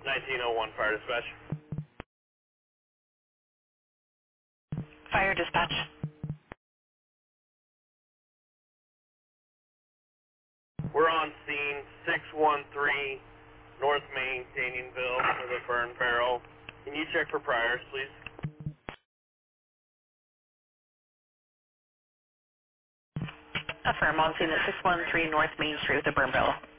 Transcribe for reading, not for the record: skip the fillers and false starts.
1901 Fire Dispatch. Fire dispatch. We're on scene 613 North Main, Canyonville for the burn barrel. Can you check for priors, please? Affirm, on scene at 613 North Main Street with the burn barrel.